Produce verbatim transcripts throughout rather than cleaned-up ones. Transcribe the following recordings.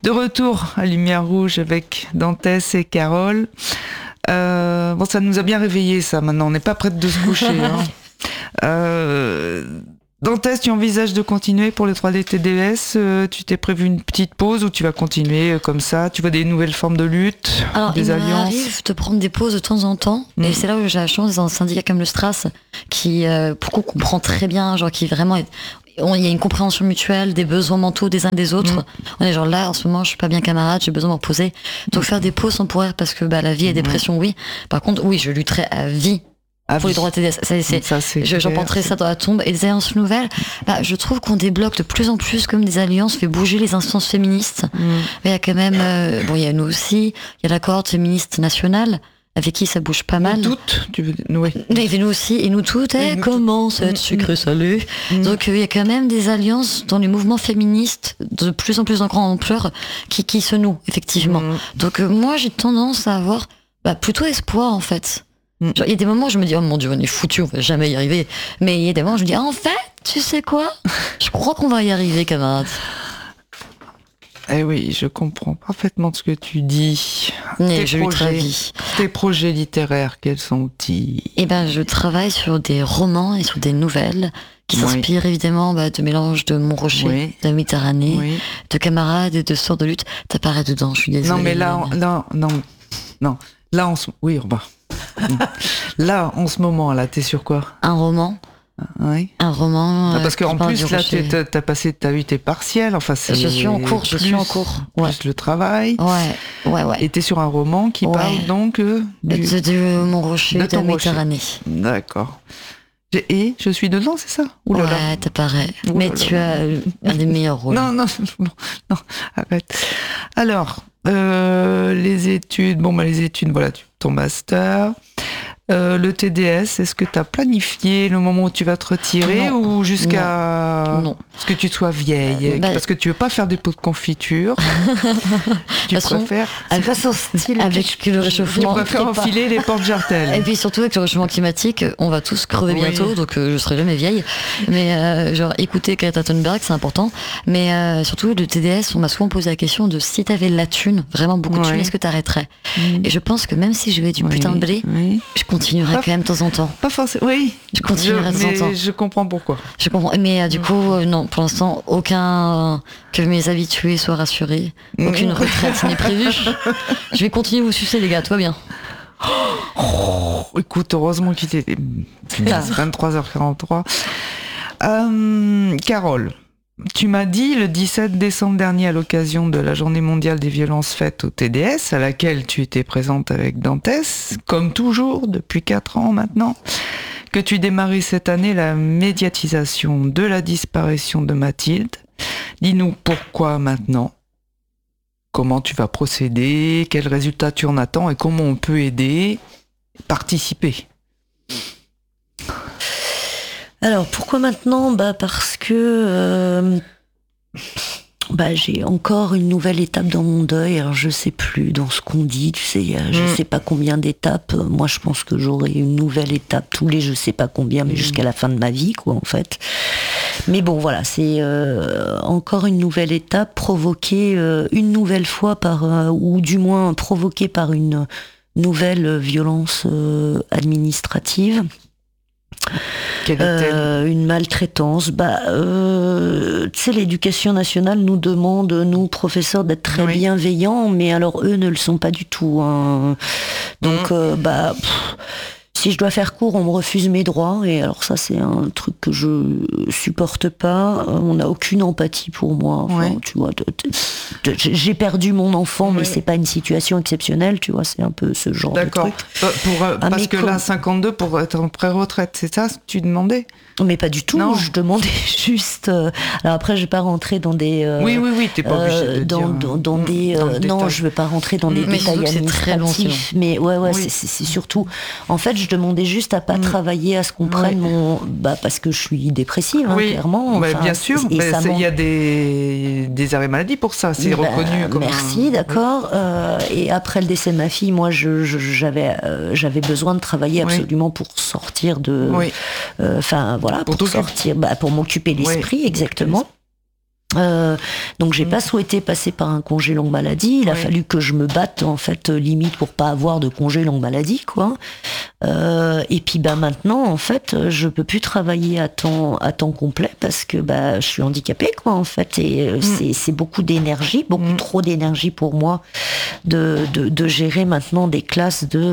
De retour à Lumière Rouge avec Dantès et Carole. Euh, bon, ça nous a bien réveillés, ça, maintenant. On n'est pas prête de se coucher. hein. Euh, Dantès, tu envisages de continuer pour les trois D T D S euh, Tu t'es prévu une petite pause ou tu vas continuer euh, comme ça? Tu vois des nouvelles formes de lutte, Alors, des il alliances? m'arrive de prendre des pauses de temps en temps. Mmh. Et c'est là où j'ai la chance dans un syndicat comme le Stras, qui, euh, pour qu'on comprend très bien, genre qui vraiment est... Il y a une compréhension mutuelle des besoins mentaux des uns et des autres. Mmh. On est genre là, en ce moment, je suis pas bien camarade, j'ai besoin de me reposer. Donc mmh. faire des pauses temporaires parce que bah, la vie et des pressions, oui. Par contre, oui, je lutterai à vie à pour vie. Les droits T D S. Ça, c'est, ça, c'est je, j'en porterai ça dans la tombe. Et des alliances nouvelles, bah, je trouve qu'on débloque de plus en plus comme des alliances, fait bouger les instances féministes. Mmh. Mais il y a quand même, euh, bon, il y a nous aussi, il y a la cohorte féministe nationale, avec qui ça bouge pas mal. Nous toutes, tu veux dire, oui. Et nous aussi, et nous toutes, eh, comment cette sucré salé. Mmh. Donc il euh, y a quand même des alliances dans les mouvements féministes de plus en plus en grande ampleur qui, qui se nouent, effectivement. Mmh. Donc euh, moi j'ai tendance à avoir bah, plutôt espoir en fait. Il mmh. y a des moments où je me dis, oh mon Dieu, on est foutu, on va jamais y arriver. Mais il y a des moments où je me dis, ah, en fait, tu sais quoi, je crois qu'on va y arriver, camarades. Eh oui, je comprends parfaitement ce que tu dis. Mais tes, je projets, tes projets littéraires, quels sont-ils? Eh ben, je travaille sur des romans et sur des nouvelles qui oui. s'inspirent évidemment bah, de mélange de Montrocher, oui. de Méditerranée, oui. de camarades et de sorts de lutte. T'apparais dedans, je suis désolée. Non, mais là, on, non, non, non. Là, on se... Oui, bah. Là, en ce moment, là, t'es sur quoi? Un roman. Oui. Un roman. Ah, parce qu'en plus, là, t'as, t'as passé, t'as eu tes partiels. Enfin, c'est je suis en cours. Je plus, suis en cours. Ouais. Plus le travail. Ouais, ouais, ouais. Et t'es sur un roman qui ouais. parle donc euh, du, de, de Montrocher, de, de la Méditerranée. D'accord. Et je suis dedans, c'est ça? Ouh là ouais, là. t'apparais. Ouh Mais là tu là. as un des meilleurs rôles. Non, non, non, non, arrête. Alors, euh, les études. Bon, bah les études. Voilà, ton master. Euh, le T D S, est-ce que tu as planifié le moment où tu vas te retirer non, ou jusqu'à non, non. ce que tu sois vieille euh, bah, Parce que tu veux pas faire des pots de confiture. tu façon, préfères avec, son style avec le réchauffement. Tu préfères enfiler les portes jartelles. Et puis surtout avec le réchauffement climatique, on va tous crever oui. bientôt, donc euh, je serai jamais vieille. Mais euh, genre écouter Greta Thunberg, c'est important. Mais euh, surtout le T D S, on m'a souvent posé la question de si t'avais la thune, vraiment beaucoup de oui. thune, est-ce que t'arrêterais mmh. Et je pense que même si je vais du oui. putain de blé, oui. je continuerai pas, quand même de temps en temps. Pas forcément, oui. Je continuerai de temps en temps. Je comprends pourquoi. Je comprends. Mais euh, du coup, euh, non, pour l'instant, aucun euh, que mes habitués soient rassurés. Aucune retraite n'est prévue. Je vais continuer à vous sucer, les gars. Toi bien. Oh, écoute, heureusement qu'il était vingt-trois heures quarante-trois. Euh, Carole. Tu m'as dit le dix-sept décembre dernier à l'occasion de la journée mondiale des violences faites au T D S, à laquelle tu étais présente avec Dantès, comme toujours depuis quatre ans maintenant, que tu démarrais cette année la médiatisation de la disparition de Mathilde. Dis-nous pourquoi maintenant? Comment tu vas procéder? Quels résultats tu en attends? Et comment on peut aider, participer? Alors, pourquoi maintenant? Bah parce que euh, bah, j'ai encore une nouvelle étape dans mon deuil. Alors, je sais plus dans ce qu'on dit, tu sais, mmh. je sais pas combien d'étapes. Moi, je pense que j'aurai une nouvelle étape tous les je sais pas combien, mais mmh. jusqu'à la fin de ma vie, quoi, en fait. Mais bon, voilà, c'est euh, encore une nouvelle étape provoquée euh, une nouvelle fois par, euh, ou du moins provoquée par une nouvelle violence euh, administrative. Euh, une maltraitance. Bah, euh, tu sais, l'éducation nationale nous demande, nous professeurs, d'être très oui. bienveillants, mais alors eux ne le sont pas du tout. Hein. Donc, mmh. euh, bah, pff, si je dois faire court, on me refuse mes droits, et alors ça, c'est un truc que je supporte pas. On n'a aucune empathie pour moi. Enfin, ouais. tu vois, de, de, de, j'ai perdu mon enfant, oui. mais c'est pas une situation exceptionnelle, tu vois. C'est un peu ce genre D'accord. de truc. Pour, euh, ah, parce que comme... là, cinquante-deux pour être en pré-retraite, c'est ça ce que tu demandais? Mais pas du tout. Non. Je demandais juste. Euh, alors après, je vais pas rentrer dans des. Euh, oui, oui, oui. T'es pas obligé de dans, dire. Dans, dans des. Dans euh, non, je veux pas rentrer dans des mais détails administratifs. Mais ouais, ouais, oui. c'est, c'est, c'est surtout. En fait, je demandais juste à pas mmh. travailler à ce qu'on prenne oui. mon. Bah parce que je suis dépressive, hein, oui. clairement. Enfin, bah, bien sûr. Il y a des des arrêts maladie pour ça. C'est bah, reconnu. Comme merci, un... d'accord. Oui. Euh, et après le décès de ma fille, moi, je, je j'avais euh, j'avais besoin de travailler absolument oui. pour sortir de. Enfin, oui. euh, voilà, pour, pour sortir. Bah, pour m'occuper l'esprit, oui. exactement. Euh, donc j'ai mmh. pas souhaité passer par un congé longue maladie. Il a oui. fallu que je me batte en fait limite pour pas avoir de congé longue maladie quoi. Euh, et puis bah maintenant en fait je peux plus travailler à temps à temps complet parce que bah je suis handicapée quoi en fait et mmh. c'est c'est beaucoup d'énergie, beaucoup mmh. trop d'énergie pour moi de de, de gérer maintenant des classes de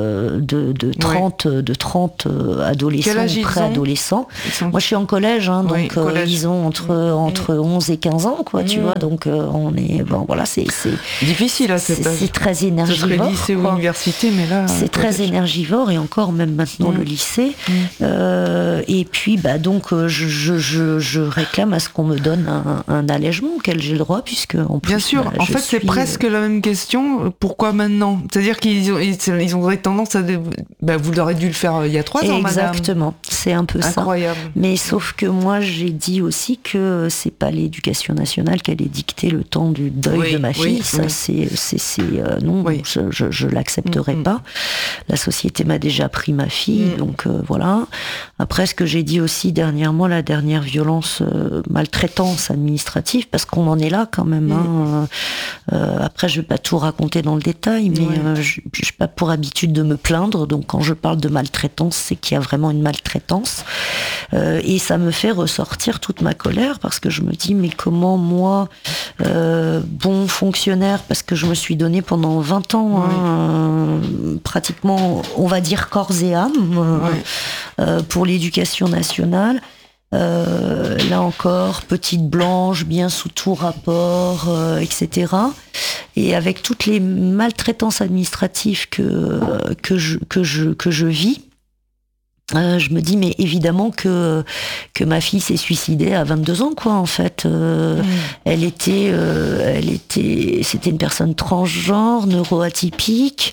de de trente oui. de trente adolescents ou préadolescents. Sont... Moi je suis en collège hein, donc oui, collège. Euh, ils ont entre mmh. entre onze et quinze ans quoi mmh. tu vois donc euh, on est bon voilà c'est c'est difficile là, c'est, c'est, c'est très énergivore. Ce serait lycée ou université mais là c'est très collège. Énergivore et encore même maintenant mmh. le lycée mmh. euh, et puis bah donc je, je je je réclame à ce qu'on me donne un, un allègement auquel j'ai le droit puisque en plus bien sûr bah, en fait suis... c'est presque la même question pourquoi maintenant c'est-à-dire qu'ils ont ils ont tendance à bah, vous auriez dû le faire il y a trois ans madame exactement c'est un peu incroyable ça mais sauf que moi j'ai dit aussi que c'est pas l'éducation nationale qui allait dicter le temps du deuil oui, de ma fille oui, ça oui. c'est c'est c'est euh, non oui. je, je je l'accepterai mmh, pas la société m'a déjà pris ma fille mmh. donc euh, voilà après ce que j'ai dit aussi dernièrement la dernière violence euh, maltraitance administrative parce qu'on en est là quand même mmh. hein, euh, après je vais pas tout raconter dans le détail mais oui. euh, je j'ai pas pour habitude de me plaindre donc quand je parle de maltraitance c'est qu'il y a vraiment une maltraitance euh, et ça me fait ressortir toute ma colère parce que je me dis mais comment moi euh, bon fonctionnaire parce que je me suis donné pendant vingt ans oui. hein, euh, pratiquement on va dire corps et âme oui. euh, pour l'éducation nationale euh, là encore petite blanche bien sous tout rapport euh, etc et avec toutes les maltraitances administratives que que je que je que je vis Euh, je me dis mais évidemment que que ma fille s'est suicidée à vingt-deux ans quoi en fait euh, mmh. elle était euh, elle était c'était une personne transgenre neuroatypique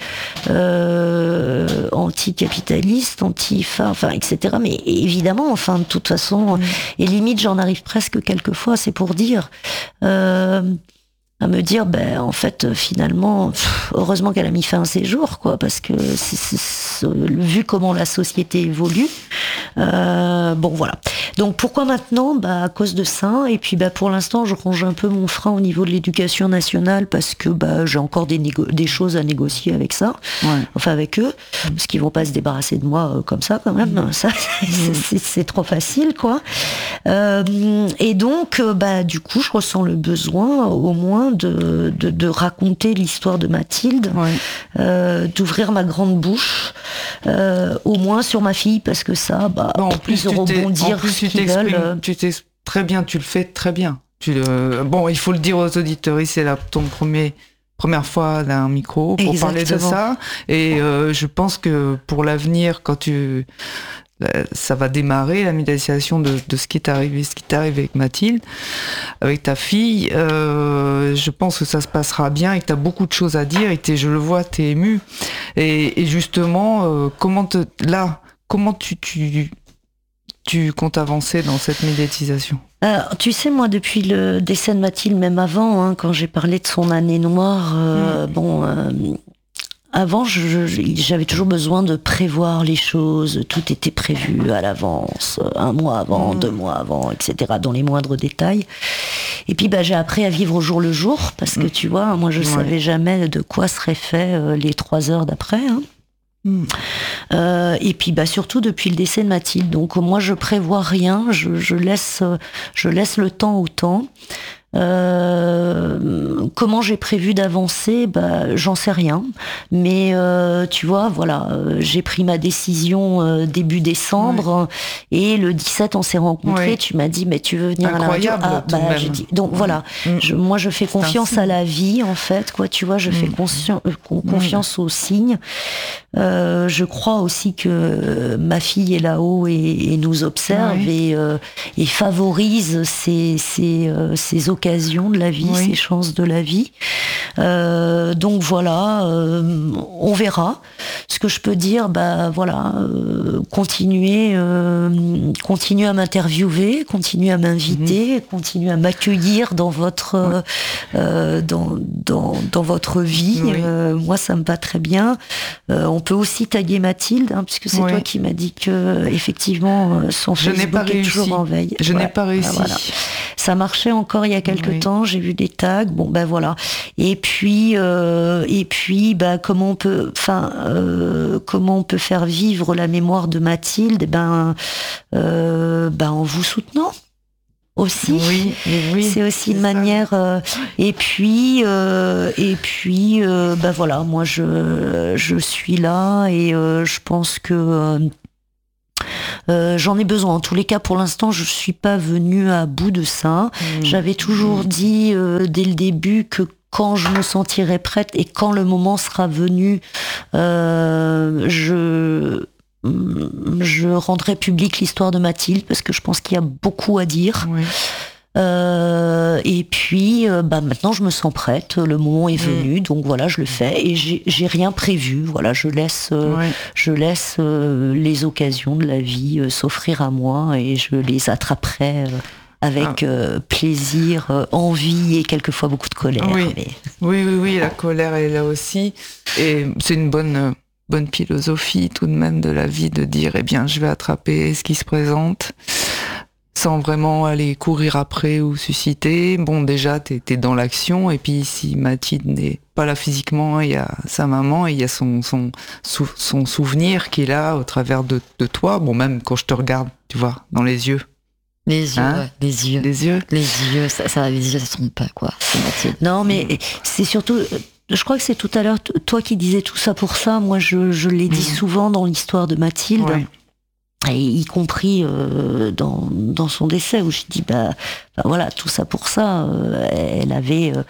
euh, anticapitaliste anti-fa enfin etc mais évidemment enfin de toute façon mmh. et limite j'en arrive presque quelquefois c'est pour dire euh, à me dire ben en fait finalement pff, heureusement qu'elle a mis fin à ses jours quoi parce que c'est, c'est, c'est, vu comment la société évolue euh, bon voilà donc pourquoi maintenant bah à cause de ça et puis bah pour l'instant je ronge un peu mon frein au niveau de l'éducation nationale parce que bah j'ai encore des négo- des choses à négocier avec ça ouais. enfin avec eux mmh. parce qu'ils vont pas se débarrasser de moi euh, comme ça quand même mmh. ça c'est, mmh. c'est, c'est trop facile quoi euh, et donc euh, bah du coup je ressens le besoin au moins De, de, de raconter l'histoire de Mathilde, ouais. euh, d'ouvrir ma grande bouche, euh, au moins sur ma fille, parce que ça, bah, bon, en plus, ils auront rebondir ce qu'ils veulent. Tu t'exprimes très bien, tu le fais très bien. Tu le... Bon, il faut le dire aux auditeurs, c'est la, ton premier, première fois d'un micro pour Exactement. Parler de ça. Et euh, je pense que pour l'avenir, quand tu... ça va démarrer la médiation de, de ce qui est arrivé, ce qui t'est arrivé avec Mathilde, avec ta fille. Euh, je pense que ça se passera bien et que t'as beaucoup de choses à dire et t'es, je le vois, t'es ému. Et, et justement, euh, comment te, là, comment tu, tu, tu comptes avancer dans cette médiatisation ? Alors, tu sais, moi, depuis le décès de Mathilde, même avant, hein, quand j'ai parlé de son année noire, euh, mmh. bon. Euh, Avant, je, je, j'avais toujours besoin de prévoir les choses. Tout était prévu à l'avance, un mois avant, mmh. deux mois avant, et cetera, dans les moindres détails. Et puis, bah, j'ai appris à vivre au jour le jour, parce que, mmh. tu vois, moi, je ouais. savais jamais de quoi seraient faits euh, les trois heures d'après. Hein. Mmh. Euh, et puis, bah, surtout depuis le décès de Mathilde. Donc, moi, je prévois rien. Je, je laisse, je laisse le temps au temps. Euh, comment j'ai prévu d'avancer, bah, j'en sais rien. Mais euh, tu vois, voilà, euh, j'ai pris ma décision euh, début décembre ouais. et le dix-sept on s'est rencontrés. Ouais. Tu m'as dit, mais tu veux venir Incroyable, à la radio ah, bah, j'ai dit. Donc ouais. voilà, mmh. je, moi je fais confiance à la vie en fait, quoi. Tu vois, je mmh. fais consci- euh, confiance mmh. aux signes. Euh, je crois aussi que ma fille est là-haut et, et nous observe ouais. et, euh, et favorise ces, ces, euh, ces occasions de la vie, oui. ces chances de la vie. Euh, donc voilà, euh, on verra. Ce que je peux dire, bah voilà, euh, continuez, euh, continuez à m'interviewer, continuez à m'inviter, mmh. continuez à m'accueillir dans votre, ouais. euh, dans, dans, dans votre vie. Oui. Euh, moi, ça me va très bien. Euh, on peut aussi taguer Mathilde, hein, puisque c'est oui. toi qui m'as dit que effectivement son je Facebook est toujours en veille. Je voilà. n'ai pas réussi. Voilà. Ça marchait encore il y a quelque oui. temps. J'ai vu des tags. Bon ben voilà. Et puis euh, et puis bah comment on peut, enfin euh, comment on peut faire vivre la mémoire de Mathilde, ben euh, ben en vous soutenant. Aussi, oui, oui, c'est aussi une manière. Euh, et puis, euh, et puis, euh, ben voilà, moi je je suis là et euh, je pense que euh, euh, j'en ai besoin. En tous les cas, pour l'instant, je suis pas venue à bout de ça. Mmh. J'avais toujours mmh. dit euh, dès le début que quand je me sentirai prête et quand le moment sera venu, euh, je je rendrai public l'histoire de Mathilde parce que je pense qu'il y a beaucoup à dire. Oui. Euh, et puis, euh, bah maintenant, je me sens prête. Le moment est venu, mmh. donc voilà, je le fais et j'ai, j'ai rien prévu. Voilà, je laisse, euh, oui. je laisse euh, les occasions de la vie euh, s'offrir à moi et je les attraperai. Euh, avec ah. euh, plaisir, euh, envie et quelquefois beaucoup de colère. Oui. Mais... oui, oui, oui, la colère est là aussi. Et c'est une bonne, euh, bonne philosophie tout de même de la vie de dire, eh bien, je vais attraper ce qui se présente sans vraiment aller courir après ou susciter. Bon, déjà, t'es, t'es dans l'action. Et puis, si Mathilde n'est pas là physiquement, il y a sa maman et il y a son, son, sou, son souvenir qui est là au travers de, de toi. Bon, même quand je te regarde, tu vois, dans les yeux. Les yeux, hein ouais, les yeux. Les yeux. Les yeux, ça, ça les yeux, ça se trompe pas, quoi. C'est non, mais c'est surtout, je crois que c'est tout à l'heure, toi qui disais tout ça pour ça, moi je, je l'ai dit mmh. souvent dans l'histoire de Mathilde, ouais. et y compris euh, dans, dans son décès, où je dis, bah, bah voilà, tout ça pour ça, euh, elle avait... Euh,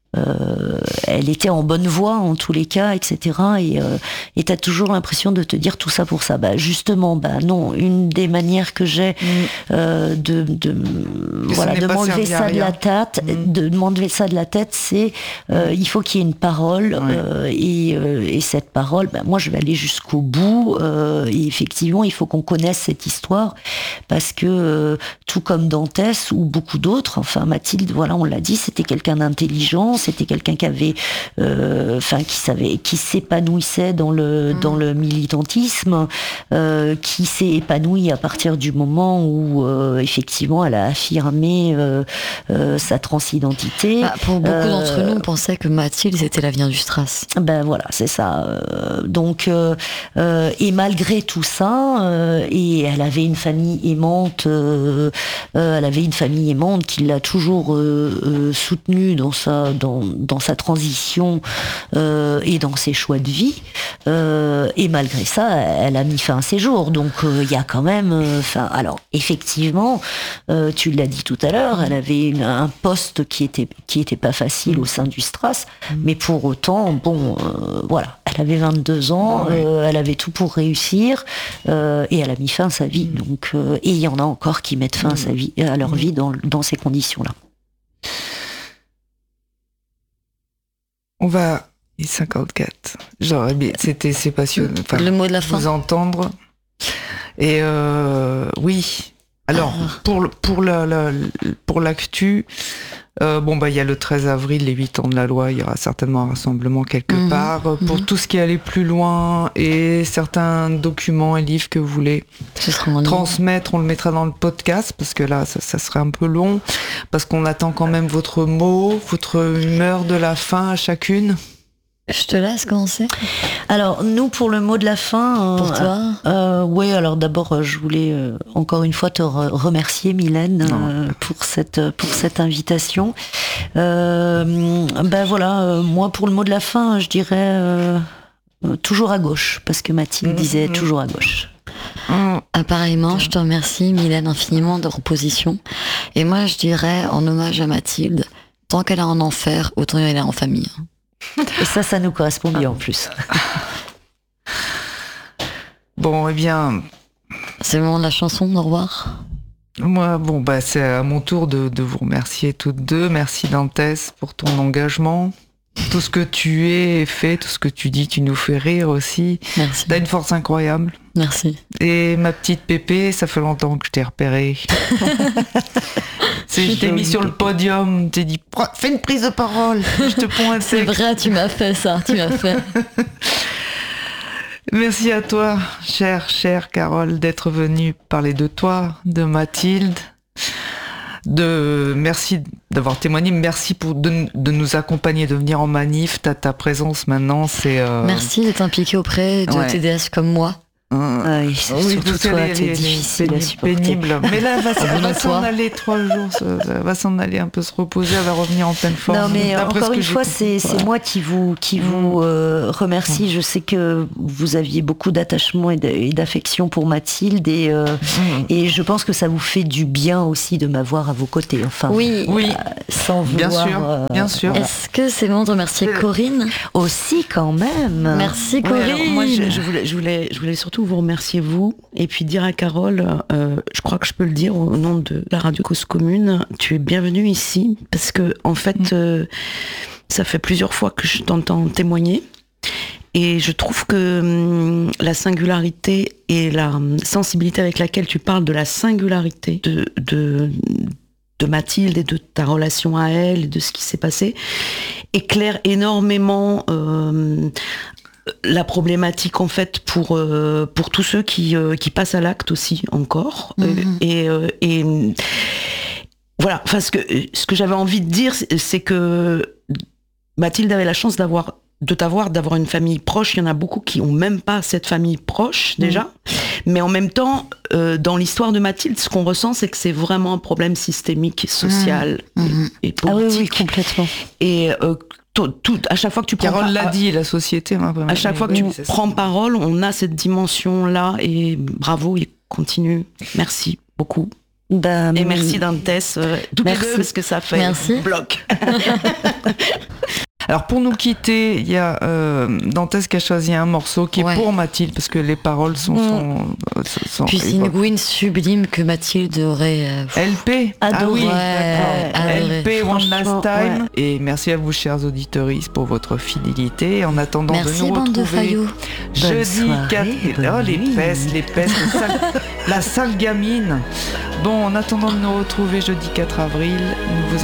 Euh, elle était en bonne voie en tous les cas, et cetera. Et euh, et t'as toujours l'impression de te dire tout ça pour ça. Bah justement, bah non. Une des manières que j'ai mmh. euh, de de voilà de m'enlever ça de la tête, mmh. de m'enlever ça de la tête, c'est euh, il faut qu'il y ait une parole ouais. euh, et euh, et cette parole, bah moi je vais aller jusqu'au bout. Euh, et effectivement, il faut qu'on connaisse cette histoire parce que euh, tout comme Dantès ou beaucoup d'autres, enfin Mathilde, voilà, on l'a dit, c'était quelqu'un d'intelligent. C'était quelqu'un qui avait, euh, enfin, qui savait, qui s'épanouissait dans le mmh. dans le militantisme, euh, qui s'est épanoui à partir du moment où euh, effectivement elle a affirmé euh, euh, sa transidentité. Ah, pour beaucoup euh, d'entre nous, on pensait que Mathilde c'était la Vierge du Strass. Ben voilà, c'est ça. Euh, donc euh, euh, et malgré tout ça, euh, et elle avait une famille aimante, euh, euh, elle avait une famille aimante qui l'a toujours euh, euh, soutenue dans sa dans, dans sa transition euh, et dans ses choix de vie. Euh, et malgré ça, elle a mis fin à ses jours. Donc il euh, y a quand même... Enfin, euh, alors effectivement, euh, tu l'as dit tout à l'heure, elle avait une, un poste qui était qui était pas facile au sein du Strass, mmh. mais pour autant, bon, euh, voilà, elle avait vingt-deux ans, ouais. euh, elle avait tout pour réussir euh, et elle a mis fin à sa vie. Mmh. Donc, euh, et il y en a encore qui mettent fin mmh. à sa vie, à leur mmh. vie dans, dans ces conditions-là. On va... cinquante-quatre. Genre, c'était, c'est passionnant. Enfin, le mot de la fin. Vous entendre. Et euh, oui. Alors, pour, pour, la, la, pour l'actu, euh, bon, bah, il y a le treize avril, les huit ans de la loi, il y aura certainement un rassemblement quelque mmh. part. Pour mmh. tout ce qui est allé plus loin et certains documents et livres que vous voulez transmettre, on le mettra dans le podcast parce que là, ça, ça serait un peu long. Parce qu'on attend quand même votre mot, votre humeur de la fin à chacune. Je te laisse commencer. Alors, nous, pour le mot de la fin... Pour euh, toi euh, Oui, alors d'abord, je voulais euh, encore une fois te re- remercier, Mylène, euh, pour, cette, pour cette invitation. Euh, ben voilà, euh, moi, pour le mot de la fin, je dirais euh, euh, toujours à gauche, parce que Mathilde mmh, disait mmh. toujours à gauche. Mmh. Appareillement, je te remercie, Mylène, infiniment de propositions. Et moi, je dirais, en hommage à Mathilde, tant qu'elle est en enfer, autant elle est en famille. Et ça, ça nous correspond bien en plus. Bon, eh bien... C'est le moment de la chanson, au revoir. Moi, bon, bah, c'est à mon tour de, de vous remercier toutes deux. Merci Dantès pour ton engagement. tout ce que tu es et fais, tout ce que tu dis, tu nous fais rire aussi. Merci. T'as une force incroyable. Merci. Et ma petite Pépé, ça fait longtemps que je t'ai repéré. C'est, je t'ai mis sur le podium, t'ai dit fais une prise de parole, je te pointe. C'est vrai, tu m'as fait ça, tu m'as fait. Merci à toi, chère, chère Carole, d'être venue parler de toi, de Mathilde. De, merci d'avoir témoigné, merci pour, de, de nous accompagner, de venir en manif. Ta, ta présence maintenant, c'est... Euh... Merci d'être impliqué auprès de Ouais. T D S comme moi. Ah oui, c'est Oui, surtout tout toi, elle est- t'es elle est difficile à pénible, supporter. pénible. Mais là, elle va, elle va s'en toi. aller trois jours, ça, ça va s'en aller un peu se reposer, elle va revenir en pleine forme. Non mais D'après encore ce que une j'ai fois, compris. c'est c'est moi qui vous qui vous euh, remercie. Je sais que vous aviez beaucoup d'attachement et de- et d'affection pour Mathilde et euh, Mmh. et je pense que ça vous fait du bien aussi de m'avoir à vos côtés. Enfin, Oui. Oui, sans bien vouloir. sûr, euh, bien sûr. voilà. Est-ce que c'est bon de remercier Euh, Corinne? Aussi quand même. Merci Ouais, Corinne. alors, moi, je, je voulais, je, voulais, je voulais surtout vous remercier, vous, et puis dire à Carole, euh, je crois que je peux le dire au nom de la radio Cause Commune, tu es bienvenue ici, parce que en fait, euh, ça fait plusieurs fois que je t'entends témoigner, et je trouve que hum, la singularité et la hum, sensibilité avec laquelle tu parles de la singularité de... de de Mathilde et de ta relation à elle et de ce qui s'est passé éclaire énormément euh, la problématique en fait pour euh, pour tous ceux qui euh, qui passent à l'acte aussi encore. Mhm. et euh, et euh, voilà, enfin ce que ce que j'avais envie de dire, c'est c'est que Mathilde avait la chance d'avoir de t'avoir, d'avoir une famille proche. Il y en a beaucoup qui ont même pas cette famille proche déjà. Mmh. Mais en même temps, euh, dans l'histoire de Mathilde, ce qu'on ressent, c'est que c'est vraiment un problème systémique, social Mmh. et, et Ah oui, politique. oui, complètement. Et euh, tout, tout, à chaque fois que tu prends Carole par- l'a dit, la société. Hein, à chaque fois que oui, tu c'est ça. prends parole, on a cette dimension-là. Et bravo, et continue. Merci beaucoup. Bah, Et merci Dantès, euh, toutes Merci. les deux, parce que ça fait Merci. bloc. Alors pour nous quitter, il y a euh, Dantès qui a choisi un morceau qui est Ouais. pour Mathilde, parce que les paroles sont... sont, sont- Puis c'est une Gwyn sublime que Mathilde aurait... euh, L P. Adoré. Ah oui, Ouais, d'accord. adoré. L P One Last Franchement, Time. ouais. Et merci à vous, chers auditeurs, pour votre fidélité. En attendant Merci de nous bande de retrouver faillots. Bonne jeudi soirée, quatre... bonne Oh, les nuit. pestes, les pestes, le sale- la sale gamine. Bon, en attendant de nous retrouver jeudi quatre avril, nous vous